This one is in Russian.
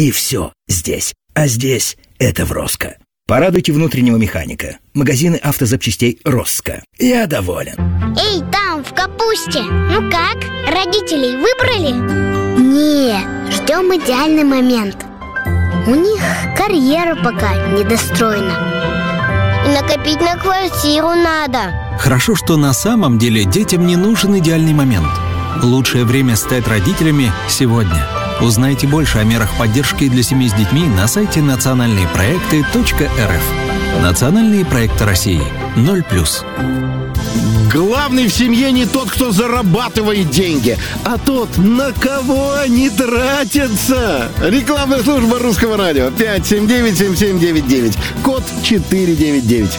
И все здесь. А здесь это в Роско. Порадуйте внутреннего механика. Магазины автозапчастей Роско. Я доволен. Эй, там, в капусте. Ну как, родителей выбрали? Нет, ждем идеальный момент. У них карьера пока недостроена. И накопить на квартиру надо. Хорошо, что на самом деле детям не нужен идеальный момент. Лучшее время стать родителями сегодня. Узнайте больше о мерах поддержки для семей с детьми на сайте национальныепроекты.рф. Национальные проекты России. 0+. Главный в семье не тот, кто зарабатывает деньги, а тот, на кого они тратятся. Рекламная служба Русского радио. 579-7799. Код 499.